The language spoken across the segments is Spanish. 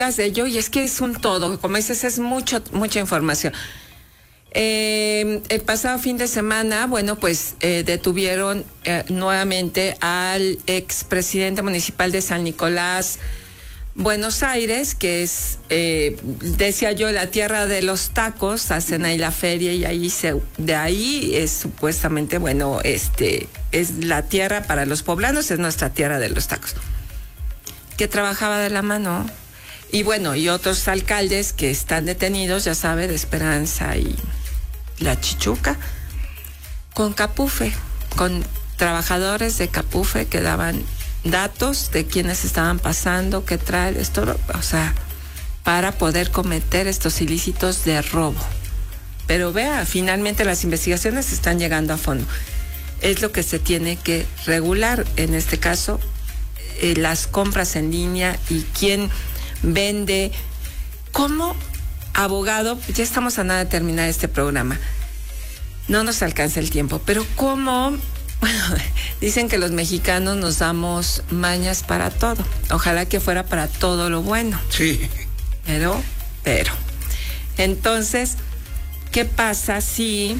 de ello, y es que es un todo, como dices, es mucha información. El pasado fin de semana, bueno, pues detuvieron nuevamente al expresidente municipal de San Nicolás, Buenos Aires, que es, decía yo, la tierra de los tacos. Hacen ahí la feria y ahí de ahí es supuestamente, bueno, es la tierra para los poblanos, es nuestra tierra de los tacos, que trabajaba de la mano. Y bueno, y otros alcaldes que están detenidos, ya sabe, de Esperanza y La Chichuca, con Capufe, con trabajadores de Capufe que daban datos de quienes estaban pasando, qué trae esto, o sea, para poder cometer estos ilícitos de robo. Pero vea, finalmente las investigaciones están llegando a fondo. Es lo que se tiene que regular, en este caso, las compras en línea y quién vende. Como abogado, ya estamos a nada de terminar este programa, no nos alcanza el tiempo, pero como, bueno, dicen que los mexicanos nos damos mañas para todo, ojalá que fuera para todo lo bueno. Sí. Pero, entonces, ¿qué pasa si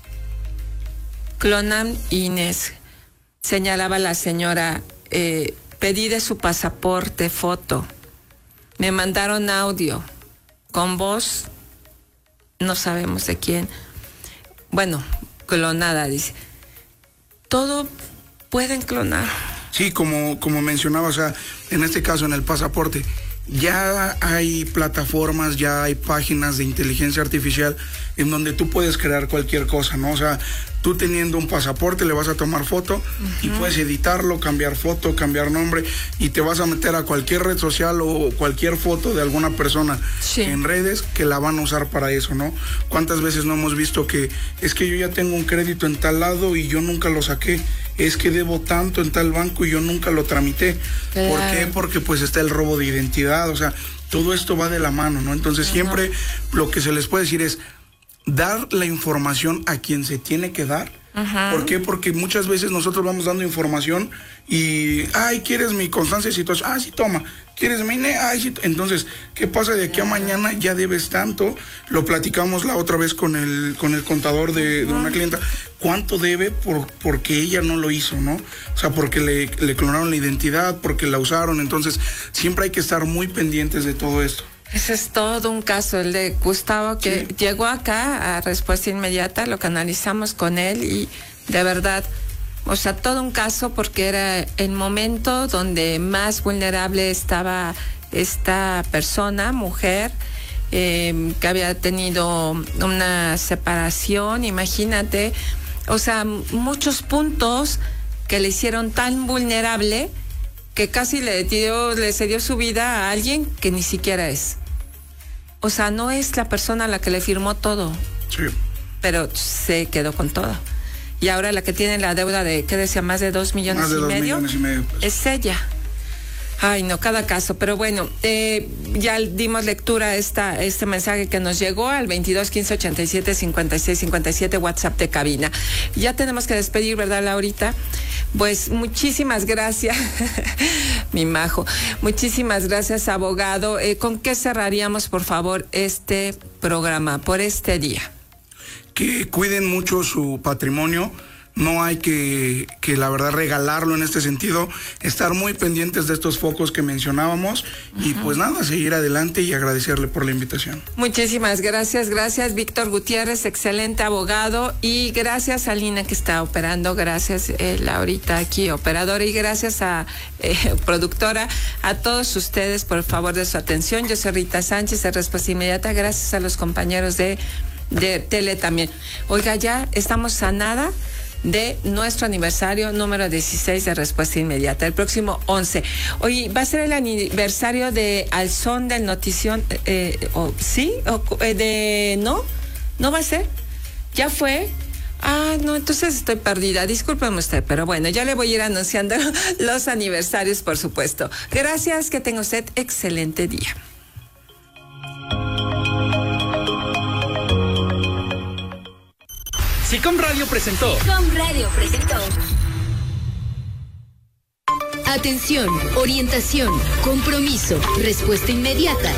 clonan INES? Señalaba la señora, pedí de su pasaporte foto, me mandaron audio con voz, no sabemos de quién, bueno, clonada, dice. Todo pueden clonar. Sí, como mencionaba, o sea, en este caso en el pasaporte, ya hay plataformas, ya hay páginas de inteligencia artificial en donde tú puedes crear cualquier cosa, ¿no? O sea, tú teniendo un pasaporte le vas a tomar foto y puedes editarlo, cambiar foto, cambiar nombre, y te vas a meter a cualquier red social o cualquier foto de alguna persona en redes que la van a usar para eso, ¿no? ¿Cuántas veces no hemos visto que es que yo ya tengo un crédito en tal lado y yo nunca lo saqué? Es que debo tanto en tal banco y yo nunca lo tramité. ¿Por qué? Porque pues está el robo de identidad, o sea, todo esto va de la mano, ¿no? Entonces siempre lo que se les puede decir es dar la información a quien se tiene que dar. ¿Por qué? Porque muchas veces nosotros vamos dando información y, ay, ¿quieres mi constancia de situación? Ah, sí, toma. ¿Quieres mi INE? Ay, sí. Entonces, ¿qué pasa de aquí a mañana? Ya debes tanto. Lo platicamos la otra vez con el contador de una clienta. ¿Cuánto debe porque ella no lo hizo, no? O sea, porque le clonaron la identidad, porque la usaron. Entonces, siempre hay que estar muy pendientes de todo esto. Ese es todo un caso, el de Gustavo, que llegó acá a Respuesta Inmediata, lo canalizamos con él y de verdad, o sea, todo un caso, porque era el momento donde más vulnerable estaba esta persona, mujer, que había tenido una separación, imagínate, o sea, muchos puntos que le hicieron tan vulnerable que casi le cedió su vida a alguien que ni siquiera es. O sea, no es la persona a la que le firmó todo. Sí. Pero se quedó con todo. Y ahora la que tiene la deuda de, ¿qué decía? Más de 2 millones y medio. Más de 2 millones y medio. Pues. Es ella. Ay, no, cada caso. Pero bueno, ya dimos lectura a este mensaje que nos llegó al 22 15 87 56 57, WhatsApp de cabina. Ya tenemos que despedir, ¿verdad, Laurita? Pues muchísimas gracias, mi majo. Muchísimas gracias, abogado. ¿Con qué cerraríamos, por favor, este programa por este día? Que cuiden mucho su patrimonio. No hay que la verdad regalarlo en este sentido, estar muy pendientes de estos focos que mencionábamos y pues nada, seguir adelante y agradecerle por la invitación. Muchísimas gracias, Víctor Gutiérrez, excelente abogado, y gracias a Lina que está operando, gracias Laurita aquí, operadora, y gracias a productora, a todos ustedes por el favor de su atención. Yo soy Rita Sánchez de Respuesta Inmediata, gracias a los compañeros de Tele también. Oiga, ya estamos a nada de nuestro aniversario número 16 de Respuesta Inmediata, el próximo 11. Hoy va a ser el aniversario de Al Son del Notición, ¿no va a ser? ¿Ya fue? Ah, no, entonces estoy perdida, discúlpeme usted, pero bueno, ya le voy a ir anunciando los aniversarios, por supuesto. Gracias, que tenga usted excelente día. SICOM Radio presentó. Atención, orientación, compromiso, respuesta inmediata